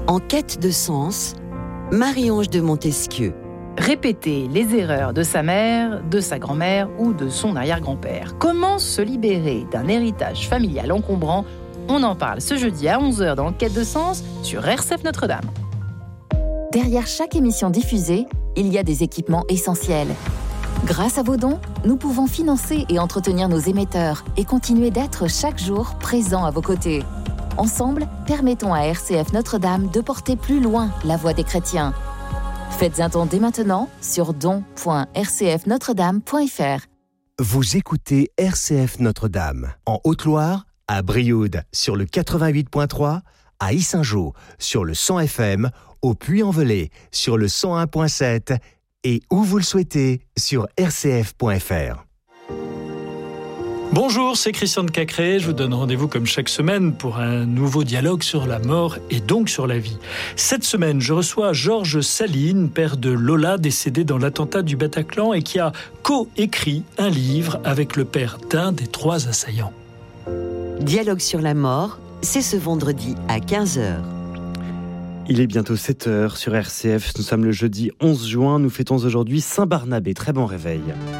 En quête de sens, Marie-Ange de Montesquieu. Répéter les erreurs de sa mère, de sa grand-mère ou de son arrière-grand-père. Comment se libérer d'un héritage familial encombrant ? On en parle ce jeudi à 11h dans Quête de sens sur RCF Notre-Dame. Derrière chaque émission diffusée, il y a des équipements essentiels. Grâce à vos dons, nous pouvons financer et entretenir nos émetteurs et continuer d'être chaque jour présents à vos côtés. Ensemble, permettons à RCF Notre-Dame de porter plus loin la voix des chrétiens. Faites un don dès maintenant sur don.rcfnotredame.fr. Vous écoutez RCF Notre-Dame, en Haute-Loire, à Brioude sur le 88.3, à Yssingeaux sur le 100 FM, au Puy-en-Velay sur le 101.7 et où vous le souhaitez sur rcf.fr. Bonjour, c'est Christian de Cacré. Je vous donne rendez-vous comme chaque semaine pour un nouveau dialogue sur la mort et donc sur la vie. Cette semaine, je reçois Georges Saline, père de Lola, décédé dans l'attentat du Bataclan et qui a co-écrit un livre avec le père d'un des 3 assaillants. Dialogue sur la mort, c'est ce vendredi à 15h. Il est bientôt 7h sur RCF. Nous sommes le jeudi 11 juin. Nous fêtons aujourd'hui Saint-Barnabé. Très bon réveil.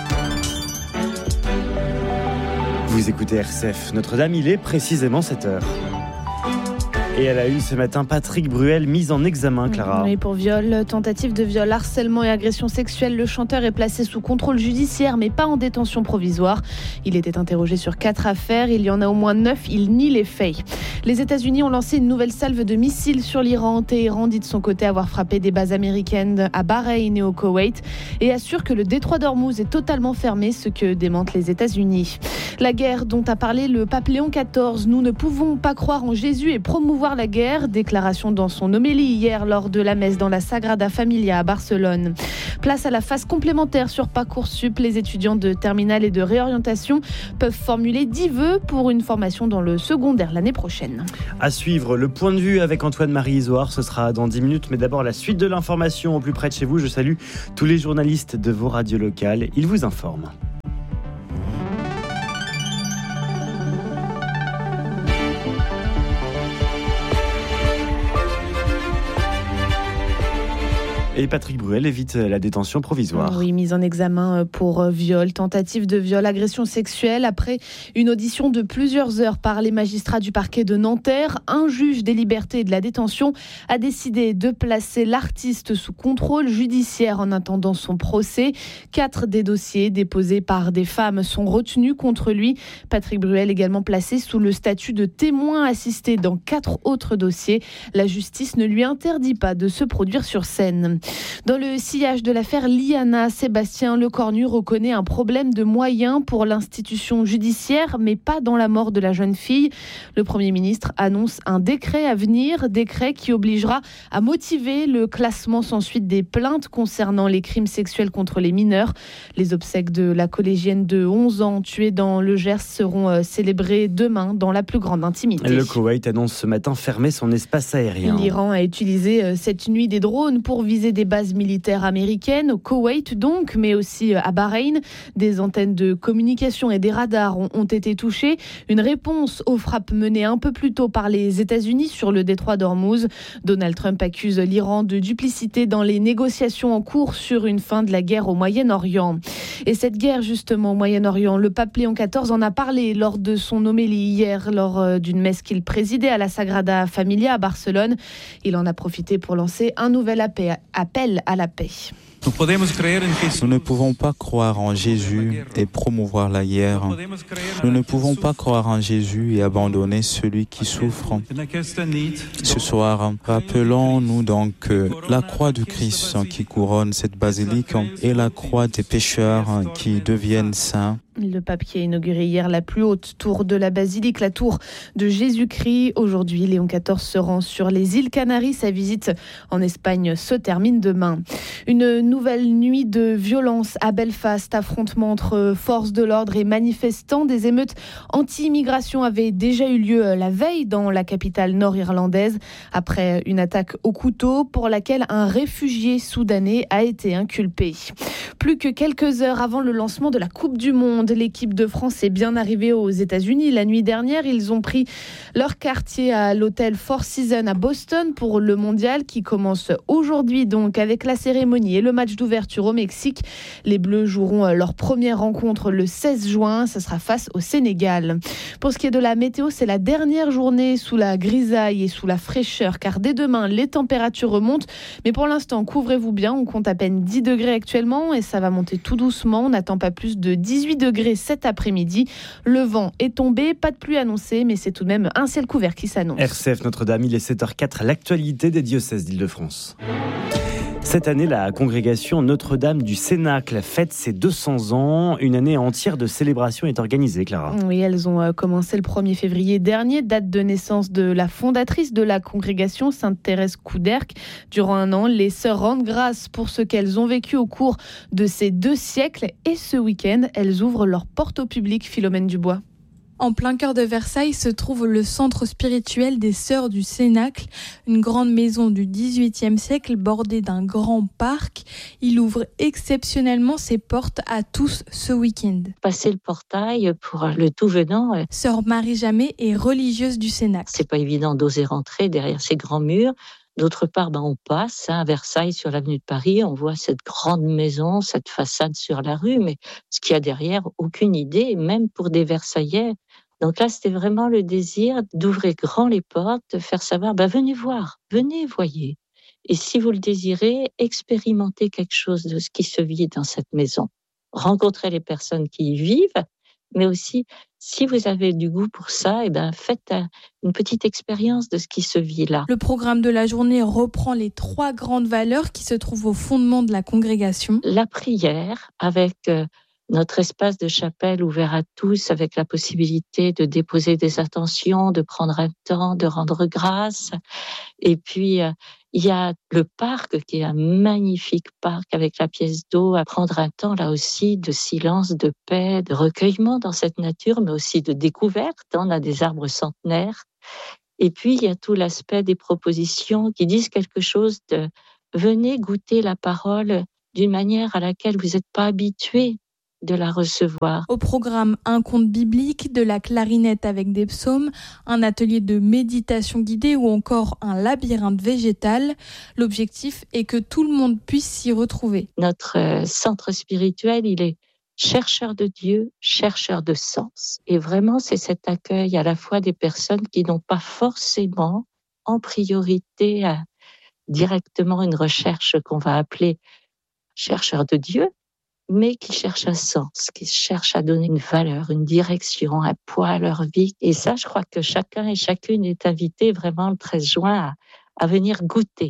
Vous écoutez RCF Notre-Dame, il est précisément 7h. Et à la une ce matin, Patrick Bruel mis en examen, Clara. Oui, pour viol, tentative de viol, harcèlement et agression sexuelle. Le chanteur est placé sous contrôle judiciaire, mais pas en détention provisoire. Il était interrogé sur 4 affaires. Il y en a au moins 9. Il nie les faits. Les États-Unis ont lancé une nouvelle salve de missiles sur l'Iran. Téhéran dit de son côté avoir frappé des bases américaines à Bahreïn et au Koweït et assure que le détroit d'Ormuz est totalement fermé, ce que démentent les États-Unis. La guerre dont a parlé le pape Léon XIV. Nous ne pouvons pas croire en Jésus et promouvoir la guerre. Déclaration dans son homélie hier lors de la messe dans la Sagrada Familia à Barcelone. Place à la phase complémentaire sur Parcoursup. Les étudiants de terminale et de réorientation peuvent formuler 10 vœux pour une formation dans le secondaire l'année prochaine. À suivre, le point de vue avec Antoine-Marie Isoard, ce sera dans 10 minutes. Mais d'abord, la suite de l'information au plus près de chez vous. Je salue tous les journalistes de vos radios locales. Ils vous informent. Et Patrick Bruel évite la détention provisoire. Oui, mise en examen pour viol, tentative de viol, agression sexuelle. Après une audition de plusieurs heures par les magistrats du parquet de Nanterre, un juge des libertés et de la détention a décidé de placer l'artiste sous contrôle judiciaire en attendant son procès. 4 des dossiers déposés par des femmes sont retenus contre lui. Patrick Bruel également placé sous le statut de témoin assisté dans 4 autres dossiers. La justice ne lui interdit pas de se produire sur scène. Dans le sillage de l'affaire Liana, Sébastien Lecornu reconnaît un problème de moyens pour l'institution judiciaire, mais pas dans la mort de la jeune fille. Le Premier ministre annonce un décret à venir, décret qui obligera à motiver le classement sans suite des plaintes concernant les crimes sexuels contre les mineurs. Les obsèques de la collégienne de 11 ans tuée dans le Gers seront célébrées demain dans la plus grande intimité. Le Koweït annonce ce matin fermer son espace aérien. L'Iran a utilisé cette nuit des drones pour viser des bases militaires américaines, au Koweït donc, mais aussi à Bahreïn. Des antennes de communication et des radars ont été touchés. Une réponse aux frappes menées un peu plus tôt par les États-Unis sur le détroit d'Ormuz. Donald Trump accuse l'Iran de duplicité dans les négociations en cours sur une fin de la guerre au Moyen-Orient. Et cette guerre justement au Moyen-Orient, le pape Léon XIV en a parlé lors de son homélie hier, lors d'une messe qu'il présidait à la Sagrada Familia à Barcelone. Il en a profité pour lancer un nouvel appel à la paix. Nous ne pouvons pas croire en Jésus et promouvoir la guerre. Nous ne pouvons pas croire en Jésus et abandonner celui qui souffre. Ce soir, rappelons-nous donc que la croix du Christ qui couronne cette basilique est la croix des pécheurs qui deviennent saints. Le pape qui a inauguré hier la plus haute tour de la basilique, la tour de Jésus-Christ. Aujourd'hui, Léon XIV se rend sur les îles Canaries. Sa visite en Espagne se termine demain. Une nouvelle nuit de violence à Belfast. Affrontement entre forces de l'ordre et manifestants. Des émeutes anti-immigration avaient déjà eu lieu la veille dans la capitale nord-irlandaise après une attaque au couteau pour laquelle un réfugié soudanais a été inculpé. Plus que quelques heures avant le lancement de la Coupe du Monde, l'équipe de France est bien arrivée aux États-Unis. La nuit dernière, ils ont pris leur quartier à l'hôtel Four Seasons à Boston pour le mondial qui commence aujourd'hui donc avec la cérémonie et le match d'ouverture au Mexique. Les Bleus joueront leur première rencontre le 16 juin. Ça sera face au Sénégal. Pour ce qui est de la météo, c'est la dernière journée sous la grisaille et sous la fraîcheur car dès demain, les températures remontent. Mais pour l'instant, couvrez-vous bien. On compte à peine 10 degrés actuellement et ça va monter tout doucement. On n'attend pas plus de 18 degrés cet après-midi. Le vent est tombé, pas de pluie annoncée, mais c'est tout de même un ciel couvert qui s'annonce. RCF Notre-Dame, il est 7h04, l'actualité des diocèses d'Île-de-France. Cette année, la congrégation Notre-Dame du Cénacle fête ses 200 ans. Une année entière de célébration est organisée, Clara. Oui, elles ont commencé le 1er février dernier, date de naissance de la fondatrice de la congrégation, Sainte Thérèse Couderc. Durant un an, les sœurs rendent grâce pour ce qu'elles ont vécu au cours de ces 2 siècles. Et ce week-end, elles ouvrent leurs portes au public, Philomène Dubois. En plein cœur de Versailles se trouve le centre spirituel des Sœurs du Cénacle, une grande maison du XVIIIe siècle bordée d'un grand parc. Il ouvre exceptionnellement ses portes à tous ce week-end. Passer le portail pour le tout venant. Sœur Marie Jamet est religieuse du Cénacle. C'est pas évident d'oser rentrer derrière ces grands murs. D'autre part, on passe à Versailles sur l'avenue de Paris, on voit cette grande maison, cette façade sur la rue, mais ce qu'il y a derrière, aucune idée, même pour des Versaillais. Donc là, c'était vraiment le désir d'ouvrir grand les portes, de faire savoir, venez voir, venez, voyez. Et si vous le désirez, expérimentez quelque chose de ce qui se vit dans cette maison. Rencontrez les personnes qui y vivent, mais aussi, si vous avez du goût pour ça, faites une petite expérience de ce qui se vit là. Le programme de la journée reprend les 3 grandes valeurs qui se trouvent au fondement de la congrégation. La prière, avec notre espace de chapelle ouvert à tous, avec la possibilité de déposer des attentions, de prendre un temps, de rendre grâce. Et puis, il y a le parc qui est un magnifique parc avec la pièce d'eau, à prendre un temps là aussi de silence, de paix, de recueillement dans cette nature, mais aussi de découverte. On a des arbres centenaires. Et puis, il y a tout l'aspect des propositions qui disent quelque chose de « venez goûter la parole d'une manière à laquelle vous n'êtes pas habitué de la recevoir ». Au programme, un conte biblique, de la clarinette avec des psaumes, un atelier de méditation guidée ou encore un labyrinthe végétal. L'objectif est que tout le monde puisse s'y retrouver. Notre centre spirituel, il est chercheur de Dieu, chercheur de sens. Et vraiment, c'est cet accueil à la fois des personnes qui n'ont pas forcément en priorité directement une recherche qu'on va appeler chercheur de Dieu, mais qui cherchent un sens, qui cherchent à donner une valeur, une direction, un poids à leur vie. Et ça, je crois que chacun et chacune est invité vraiment le 13 juin à venir goûter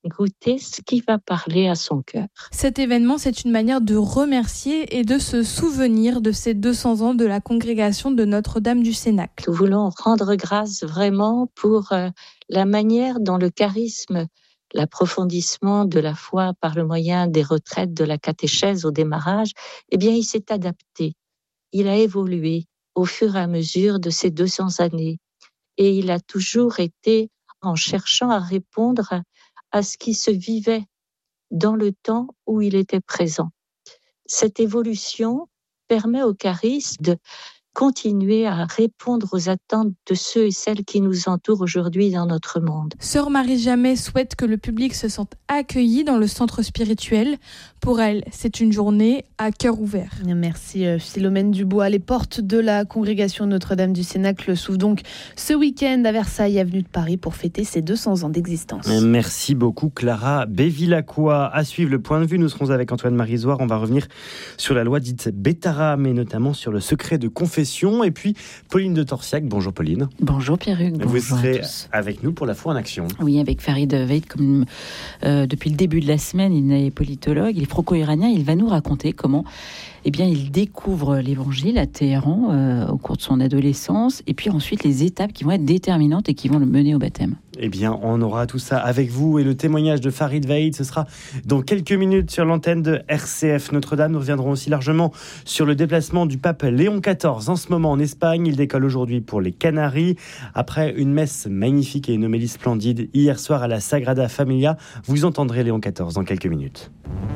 ce qui va parler à son cœur. Cet événement, c'est une manière de remercier et de se souvenir de ces 200 ans de la congrégation de Notre-Dame du Cénacle. Nous voulons rendre grâce vraiment pour la manière dont le charisme, l'approfondissement de la foi par le moyen des retraites, de la catéchèse au démarrage, il s'est adapté. Il a évolué au fur et à mesure de ces 200 années. Et il a toujours été en cherchant à répondre à ce qui se vivait dans le temps où il était présent. Cette évolution permet au charisme de continuer à répondre aux attentes de ceux et celles qui nous entourent aujourd'hui dans notre monde. Sœur Marie Jamet souhaite que le public se sente accueilli dans le centre spirituel. Pour elle, c'est une journée à cœur ouvert. Merci Philomène Dubois. Les portes de la congrégation Notre-Dame du Cénacle s'ouvrent donc ce week-end à Versailles, avenue de Paris, pour fêter ses 200 ans d'existence. Merci beaucoup Clara Bevilacqua. À suivre le point de vue, nous serons avec Antoine-Marie Isoard. On va revenir sur la loi dite Bétara, mais notamment sur le secret de confession. Et puis Pauline de Torsiac. Bonjour Pauline. Bonjour Pierre-Hugues. Vous bonjour serez à tous. Avec nous pour la foi en action. Oui, avec Farid Veit, comme depuis le début de la semaine, il est politologue, il est franco-iranien. Il va nous raconter comment il découvre l'évangile à Téhéran au cours de son adolescence, et puis ensuite les étapes qui vont être déterminantes et qui vont le mener au baptême. Eh bien, on aura tout ça avec vous et le témoignage de Farid Vaïd, ce sera dans quelques minutes sur l'antenne de RCF Notre-Dame. Nous reviendrons aussi largement sur le déplacement du pape Léon XIV en ce moment en Espagne. Il décolle aujourd'hui pour les Canaries. Après une messe magnifique et une homélie splendide hier soir à la Sagrada Familia, vous entendrez Léon XIV dans quelques minutes.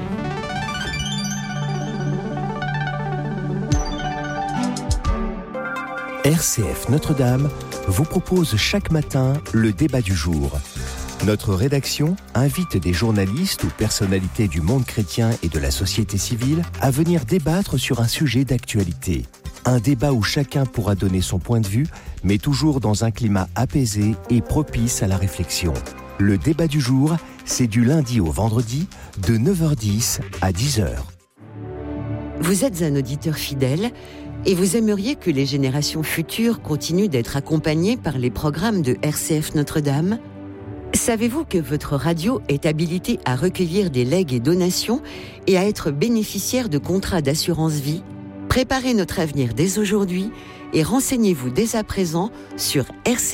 RCF Notre-Dame vous propose chaque matin le débat du jour. Notre rédaction invite des journalistes ou personnalités du monde chrétien et de la société civile à venir débattre sur un sujet d'actualité. Un débat où chacun pourra donner son point de vue, mais toujours dans un climat apaisé et propice à la réflexion. Le débat du jour, c'est du lundi au vendredi, de 9h10 à 10h. Vous êtes un auditeur fidèle et vous aimeriez que les générations futures continuent d'être accompagnées par les programmes de RCF Notre-Dame ? Savez-vous que votre radio est habilitée à recueillir des legs et donations et à être bénéficiaire de contrats d'assurance vie ? Préparez notre avenir dès aujourd'hui et renseignez-vous dès à présent sur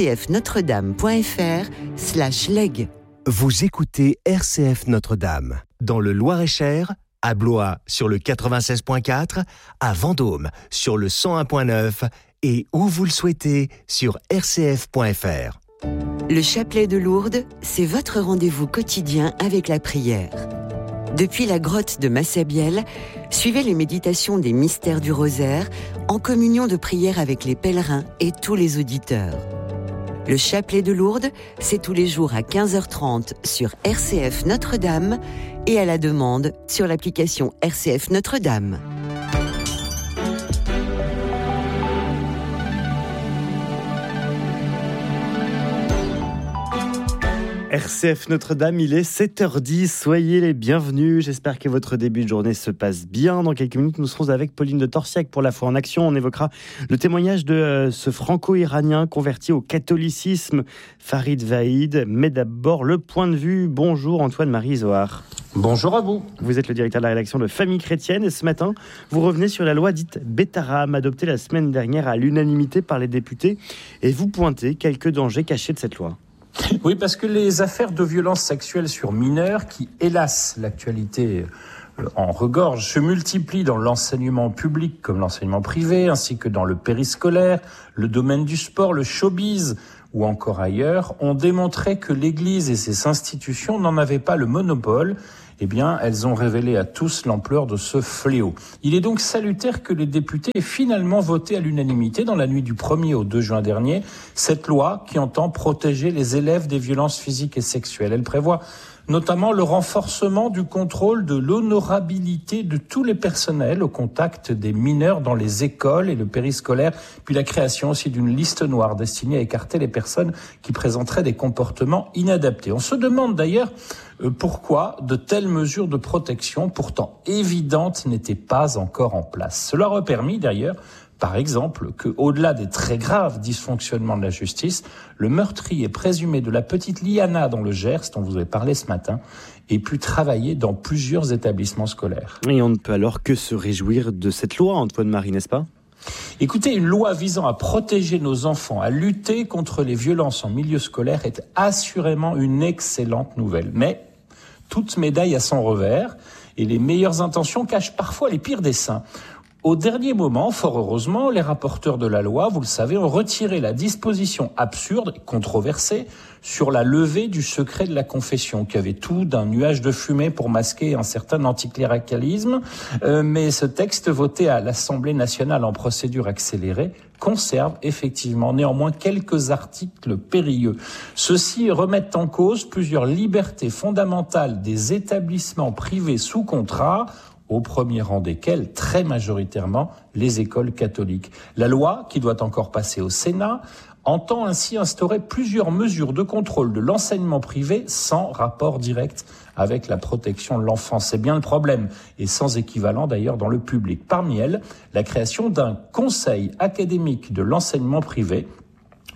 rcfnotredame.fr/leg. Vous écoutez RCF Notre-Dame dans le Loir-et-Cher, à Blois sur le 96.4, à Vendôme sur le 101.9 et où vous le souhaitez sur rcf.fr. Le chapelet de Lourdes, c'est votre rendez-vous quotidien avec la prière. Depuis la grotte de Massabielle, suivez les méditations des mystères du rosaire en communion de prière avec les pèlerins et tous les auditeurs. Le chapelet de Lourdes, c'est tous les jours à 15h30 sur RCF Notre-Dame et à la demande sur l'application RCF Notre-Dame. RCF Notre-Dame, il est 7h10, soyez les bienvenus, j'espère que votre début de journée se passe bien. Dans quelques minutes, nous serons avec Pauline de Torsiac pour La Foi en Action. On évoquera le témoignage de ce franco-iranien converti au catholicisme, Farid Vaïd. Mais d'abord, le point de vue. Bonjour Antoine-Marie Zohar. Bonjour à vous. Vous êtes le directeur de la rédaction de Famille Chrétienne et ce matin, vous revenez sur la loi dite Betaram, adoptée la semaine dernière à l'unanimité par les députés, et vous pointez quelques dangers cachés de cette loi. Oui, parce que les affaires de violences sexuelles sur mineurs, qui, hélas, l'actualité en regorge, se multiplient dans l'enseignement public comme l'enseignement privé, ainsi que dans le périscolaire, le domaine du sport, le showbiz ou encore ailleurs, ont démontré que l'Église et ses institutions n'en avaient pas le monopole. Eh bien, elles ont révélé à tous l'ampleur de ce fléau. Il est donc salutaire que les députés aient finalement voté à l'unanimité dans la nuit du 1er au 2 juin dernier cette loi qui entend protéger les élèves des violences physiques et sexuelles. Elle prévoit notamment le renforcement du contrôle de l'honorabilité de tous les personnels au contact des mineurs dans les écoles et le périscolaire, puis la création aussi d'une liste noire destinée à écarter les personnes qui présenteraient des comportements inadaptés. On se demande d'ailleurs pourquoi de telles mesures de protection, pourtant évidentes, n'étaient pas encore en place. Cela aurait permis d'ailleurs, par exemple, qu'au-delà des très graves dysfonctionnements de la justice, le meurtrier présumé de la petite Liana dans le Gers, dont vous avez parlé ce matin, ait pu travailler dans plusieurs établissements scolaires. Et on ne peut alors que se réjouir de cette loi, Antoine-Marie, n'est-ce pas ? Écoutez, une loi visant à protéger nos enfants, à lutter contre les violences en milieu scolaire est assurément une excellente nouvelle. Mais toute médaille a son revers et les meilleures intentions cachent parfois les pires desseins. Au dernier moment, fort heureusement, les rapporteurs de la loi, vous le savez, ont retiré la disposition absurde et controversée sur la levée du secret de la confession, qui avait tout d'un nuage de fumée pour masquer un certain anticléricalisme. Mais ce texte voté à l'Assemblée nationale en procédure accélérée conserve effectivement néanmoins quelques articles périlleux. Ceux-ci remettent en cause plusieurs libertés fondamentales des établissements privés sous contrat, au premier rang desquels, très majoritairement, les écoles catholiques. La loi, qui doit encore passer au Sénat, entend ainsi instaurer plusieurs mesures de contrôle de l'enseignement privé sans rapport direct avec la protection de l'enfant. C'est bien le problème, et sans équivalent d'ailleurs dans le public. Parmi elles, la création d'un conseil académique de l'enseignement privé,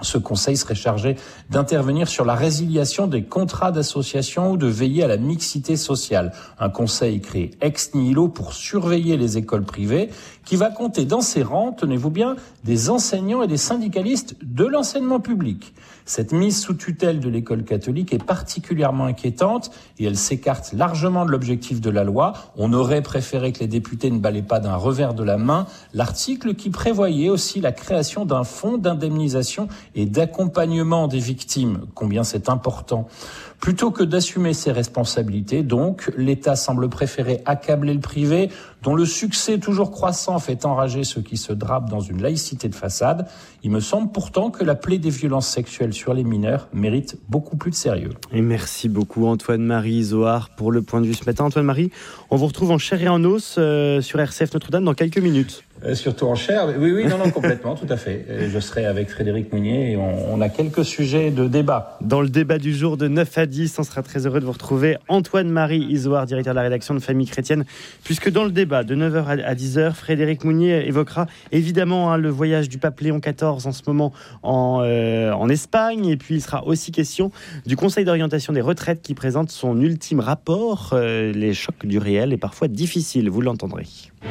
Ce conseil serait chargé d'intervenir sur la résiliation des contrats d'association ou de veiller à la mixité sociale. Un conseil créé ex nihilo pour surveiller les écoles privées qui va compter dans ses rangs, tenez-vous bien, des enseignants et des syndicalistes de l'enseignement public. Cette mise sous tutelle de l'école catholique est particulièrement inquiétante et elle s'écarte largement de l'objectif de la loi. On aurait préféré que les députés ne balaient pas d'un revers de la main l'article qui prévoyait aussi la création d'un fonds d'indemnisation et d'accompagnement des victimes, combien c'est important. Plutôt que d'assumer ses responsabilités, donc, l'État semble préférer accabler le privé, dont le succès toujours croissant fait enrager ceux qui se drapent dans une laïcité de façade. Il me semble pourtant que la plaie des violences sexuelles sur les mineurs mérite beaucoup plus de sérieux. Et merci beaucoup Antoine-Marie Isoard pour le point de vue ce matin. Antoine-Marie, on vous retrouve en chair et en os sur RCF Notre-Dame dans quelques minutes. Surtout en chair, oui, non, complètement, tout à fait. Je serai avec Frédéric Mounier et on a quelques sujets de débat. Dans le débat du jour de 9 à 10, on sera très heureux de vous retrouver. Antoine-Marie Isoard, directeur de la rédaction de Famille Chrétienne, puisque dans le débat de 9h à 10h, Frédéric Mounier évoquera évidemment le voyage du pape Léon XIV en ce moment en Espagne, et puis il sera aussi question du Conseil d'orientation des retraites qui présente son ultime rapport, les chocs du réel et parfois difficiles, vous l'entendrez.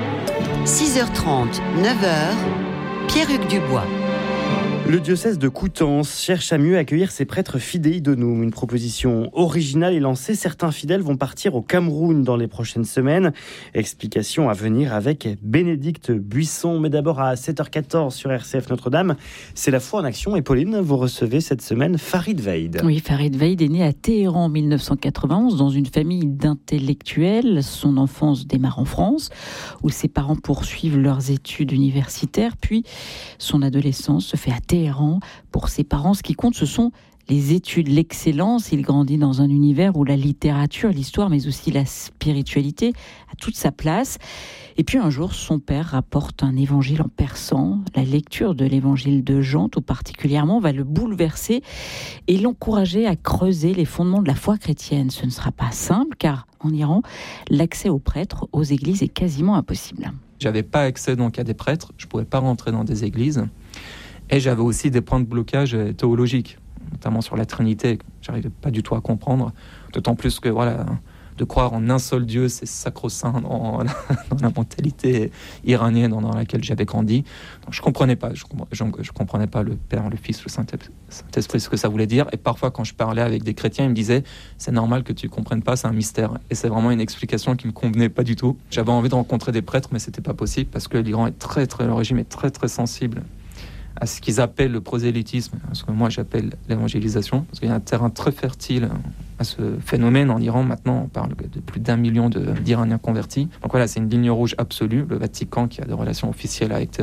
6h30, 9h, Pierre-Hugues Dubois. Le diocèse de Coutances cherche à mieux accueillir ses prêtres fidei donum. Une proposition originale est lancée. Certains fidèles vont partir au Cameroun dans les prochaines semaines. Explication à venir avec Bénédicte Buisson. Mais d'abord à 7h14 sur RCF Notre-Dame, c'est la foi en action. Et Pauline, vous recevez cette semaine Farid Veid. Oui, Farid Veid est né à Téhéran en 1991 dans une famille d'intellectuels. Son enfance démarre en France où ses parents poursuivent leurs études universitaires. Puis son adolescence se fait à Téhéran. Pour ses parents, ce qui compte, ce sont les études, l'excellence. Il grandit dans un univers où la littérature, l'histoire, mais aussi la spiritualité a toute sa place. Et puis un jour, son père rapporte un évangile en persan. La lecture de l'évangile de Jean, tout particulièrement, va le bouleverser et l'encourager à creuser les fondements de la foi chrétienne. Ce ne sera pas simple, car en Iran, l'accès aux prêtres, aux églises est quasiment impossible. J'avais pas accès donc à des prêtres, je pouvais pas rentrer dans des églises. Et j'avais aussi des points de blocage théologiques, notamment sur la Trinité, que j'arrivais pas du tout à comprendre. D'autant plus que de croire en un seul Dieu, c'est sacro-saint dans la mentalité iranienne dans laquelle j'avais grandi. Donc, je comprenais pas. Je comprenais pas le Père, le Fils, le Saint-Esprit, ce que ça voulait dire. Et parfois, quand je parlais avec des chrétiens, ils me disaient « c'est normal que tu comprennes pas, c'est un mystère ». Et c'est vraiment une explication qui me convenait pas du tout. J'avais envie de rencontrer des prêtres, mais c'était pas possible parce que l'Iran est le régime est très très sensible à ce qu'ils appellent le prosélytisme, ce que moi j'appelle l'évangélisation, parce qu'il y a un terrain très fertile à ce phénomène. En Iran, maintenant, on parle de plus d'1 million d'Iraniens convertis. Donc voilà, c'est une ligne rouge absolue. Le Vatican, qui a des relations officielles avec